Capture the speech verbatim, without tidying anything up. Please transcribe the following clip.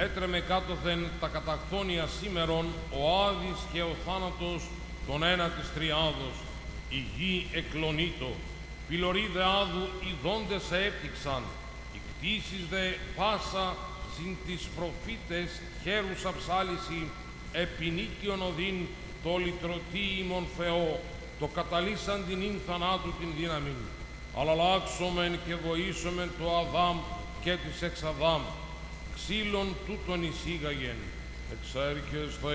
έτρεμε κάτωθεν τα καταχθόνια σήμερον, ο Άδης και ο θάνατος τον ένα της τριάδος, η γη εκλονίτο, πυλωρίδε άδου οι δόντες έπτυξαν, οι κτήσεις δε πάσα συν τις προφήτες χέρουσα ψάλιση, επινίκιον οδύν το λυτρωτή ημον Θεό, το καταλύσαν την ίν θανάτου την δύναμη. Αλλά αλλάξομεν και βοήσομεν το Αδάμ και της εξ Αδάμ, ξύλων τούτων εισήγαγεν, εξέρχεσθε